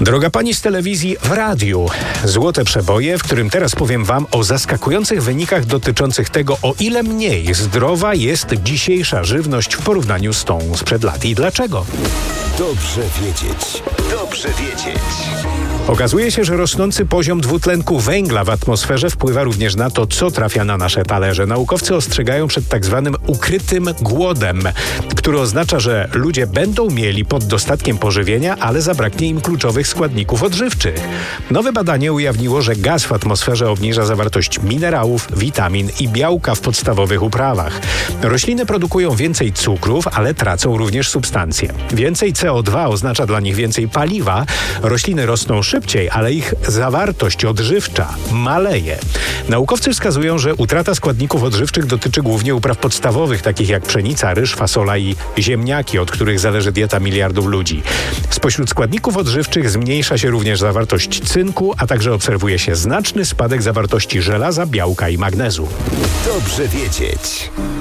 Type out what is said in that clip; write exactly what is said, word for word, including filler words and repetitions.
Droga pani z telewizji, w radiu. Złote przeboje, w którym teraz powiem wam o zaskakujących wynikach dotyczących tego, o ile mniej zdrowa jest dzisiejsza żywność w porównaniu z tą sprzed lat i dlaczego. Dobrze wiedzieć. Dobrze wiedzieć. Okazuje się, że rosnący poziom dwutlenku węgla w atmosferze wpływa również na to, co trafia na nasze talerze. Naukowcy ostrzegają przed tak zwanym ukrytym głodem, który oznacza, że ludzie będą mieli pod dostatkiem pożywienia, ale zabraknie im kluczowych składników odżywczych. Nowe badanie ujawniło, że gaz w atmosferze obniża zawartość minerałów, witamin i białka w podstawowych uprawach. Rośliny produkują więcej cukrów, ale tracą również substancje. Więcej C O dwa oznacza dla nich więcej paliwa. Rośliny rosną szybciej, ale ich zawartość odżywcza maleje. Naukowcy wskazują, że utrata składników odżywczych dotyczy głównie upraw podstawowych, takich jak pszenica, ryż, fasola i ziemniaki, od których zależy dieta miliardów ludzi. Spośród składników odżywczych zmniejsza się również zawartość cynku, a także obserwuje się znaczny spadek zawartości żelaza, białka i magnezu. Dobrze wiedzieć.